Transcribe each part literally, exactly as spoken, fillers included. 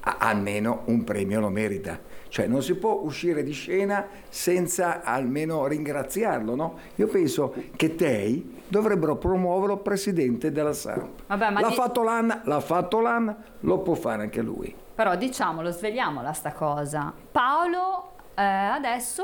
almeno un premio lo merita. Cioè non si può uscire di scena senza almeno ringraziarlo, no? Io penso che Tei dovrebbero promuoverlo presidente della Samp. Vabbè, ma l'ha di... fatto l'Anna, l'ha fatto l'Anna, lo può fare anche lui. Però diciamolo, svegliamola sta cosa. Paolo eh, adesso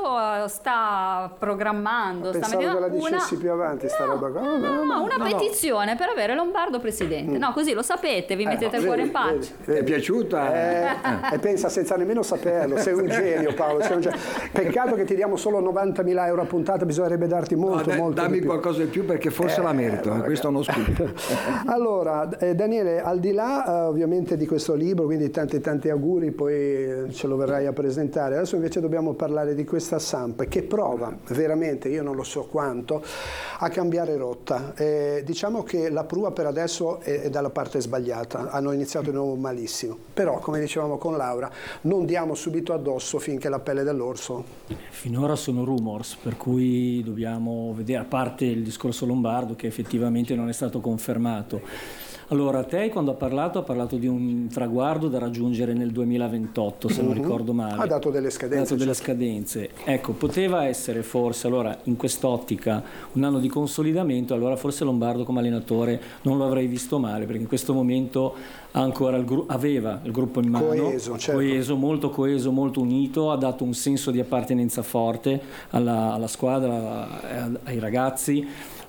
sta programmando, sta pensavo che la dicessi una... più avanti sta no, roba qua. no, no, no, una no, petizione no. per avere Lombardo presidente. No, così lo sapete, vi mettete Eh, il cuore in vedi, pace. vedi, vedi. Ti è piaciuta? Eh, e pensa senza nemmeno saperlo, sei un genio Paolo, sei un genio. Peccato che ti diamo solo novantamila euro a puntata, bisognerebbe darti molto, no, molto dammi di più. qualcosa di più perché forse Eh, la merito, eh, questo è uno scoop. Allora, eh, Daniele, al di là eh, ovviamente di questo libro, quindi tanti tanti auguri, poi eh, ce lo verrai a presentare. Adesso invece dobbiamo parlare di questa Samp che prova veramente, io non lo so quanto, a cambiare rotta. Eh, diciamo che la prua per adesso è, è dalla parte sbagliata, hanno iniziato di nuovo malissimo, però come dicevamo con Laura, non diamo subito addosso finché la pelle dell'orso. Finora sono rumors, per cui dobbiamo vedere, a parte il discorso lombardo che effettivamente non è stato confermato. Allora, Tei quando ha parlato ha parlato di un traguardo da raggiungere nel duemilaventotto, se non ricordo male. Ha dato delle scadenze. Ha dato delle certo. scadenze. Ecco, poteva essere forse, allora, in quest'ottica, un anno di consolidamento, allora forse Lombardo come allenatore non lo avrei visto male, perché in questo momento ha ancora il gru- aveva il gruppo in mano, coeso, certo. coeso, molto coeso, molto unito, ha dato un senso di appartenenza forte alla, alla squadra, ai ragazzi.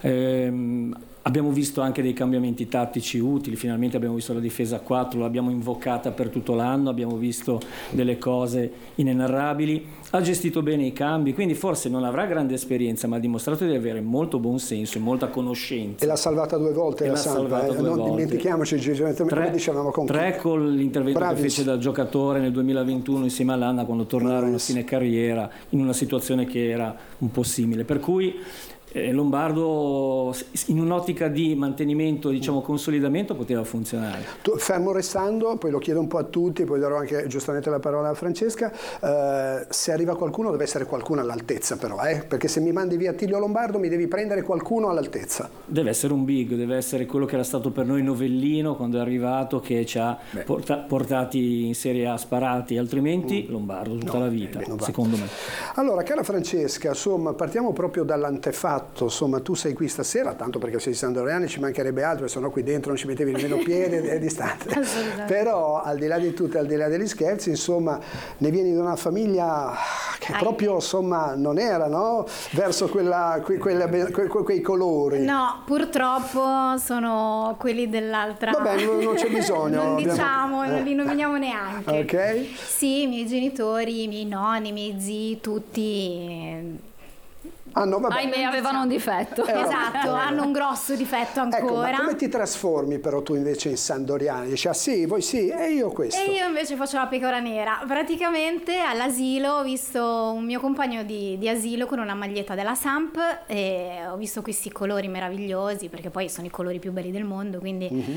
Ehm, Abbiamo visto anche dei cambiamenti tattici utili, finalmente abbiamo visto la difesa a quattro, l'abbiamo invocata per tutto l'anno, abbiamo visto delle cose inenarrabili, ha gestito bene i cambi, quindi forse non avrà grande esperienza, ma ha dimostrato di avere molto buon senso e molta conoscenza. E l'ha salvata due volte E la l'ha Samp, salvata eh? due non volte. dimentichiamoci, come dicevamo con tre con l'intervento Bravissimo. che fece da giocatore nel duemilaventuno insieme all'Anna quando tornarono a fine carriera in una situazione che era un po' simile, per cui Eh, Lombardo in un'ottica di mantenimento, diciamo consolidamento, poteva funzionare. Tu, fermo restando, poi lo chiedo un po' a tutti, poi darò anche giustamente la parola a Francesca, eh, se arriva qualcuno deve essere qualcuno all'altezza però, eh? Perché se mi mandi via Attilio Lombardo mi devi prendere qualcuno all'altezza. Deve essere un big, deve essere quello che era stato per noi Novellino quando è arrivato, che ci ha porta- portati in Serie A sparati, altrimenti mm. Lombardo tutta no, la vita, eh, secondo me. Allora, cara Francesca, insomma, partiamo proprio dall'antefatto. Insomma, tu sei qui stasera, tanto perché sei sandoriani, ci mancherebbe altro, se no qui dentro non ci mettevi nemmeno piede e distante. Però, al di là di tutto, al di là degli scherzi, insomma, ne vieni da una famiglia che proprio, insomma, non era, no? Verso quella, que, quella, que, que, quei colori. No, purtroppo sono quelli dell'altra. Vabbè, non, non c'è bisogno. Non abbiamo... diciamo, eh. non li nominiamo neanche. Ok. Sì, i miei genitori, i miei nonni, i miei zii, tutti... Ah, no, vabbè. Ahimè, avevano un difetto. Eh, no. Esatto, hanno un grosso difetto ancora. Ecco, ma come ti trasformi però tu invece in sandoriani? Dici, ah sì, voi sì, e io questo. E io invece faccio la pecora nera. Praticamente all'asilo ho visto un mio compagno di, di asilo con una maglietta della Samp e ho visto questi colori meravigliosi, perché poi sono i colori più belli del mondo, quindi... Mm-hmm.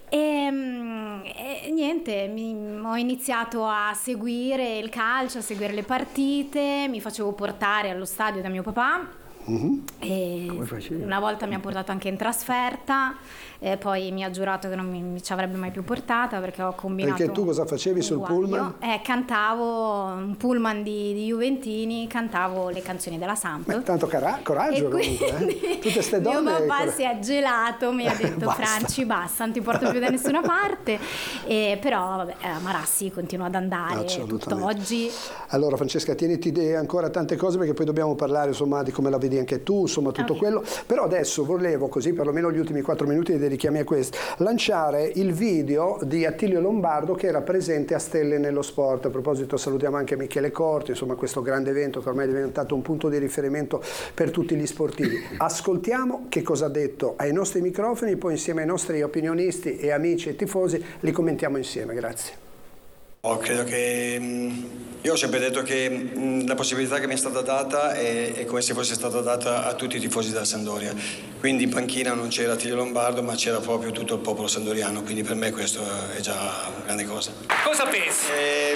E, e niente, mi, ho iniziato a seguire il calcio, a seguire le partite, mi facevo portare allo stadio da mio papà. Mm-hmm. E una volta mi ha portato anche in trasferta e poi mi ha giurato che non mi, mi ci avrebbe mai più portata perché ho combinato. Perché tu cosa facevi sul guaio. pullman? Eh, cantavo un pullman di, di Juventini, cantavo le canzoni della Samp. Beh, tanto cara- coraggio comunque, eh? Tutte ste donne. Mio papà cor- si è gelato, mi ha detto Basta. Franci basta, non ti porto più da nessuna parte, e, però vabbè, a Marassi continua ad andare tutt'oggi. Allora Francesca, tieniti ancora tante cose perché poi dobbiamo parlare insomma di come la vedi anche tu, insomma tutto okay. quello, però adesso volevo così perlomeno gli ultimi quattro minuti li dedichiamo a questo, lanciare il video di Attilio Lombardo che era presente a Stelle nello Sport. A proposito salutiamo anche Michele Corti, insomma questo grande evento che ormai è diventato un punto di riferimento per tutti gli sportivi. Ascoltiamo che cosa ha detto ai nostri microfoni, poi insieme ai nostri opinionisti e amici e tifosi li commentiamo insieme. Grazie. Oh, credo che io ho sempre detto che la possibilità che mi è stata data è, è come se fosse stata data a tutti i tifosi della Sampdoria, quindi in panchina non c'era Attilio Lombardo ma c'era proprio tutto il popolo sandoriano, quindi per me questo è già una grande cosa. Cosa pensi? E,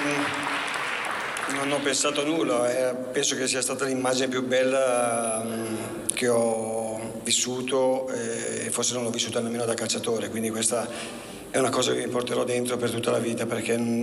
non ho pensato nulla, eh, penso che sia stata l'immagine più bella um, che ho vissuto e forse non l'ho vissuta nemmeno da calciatore, quindi questa è una cosa che mi porterò dentro per tutta la vita perché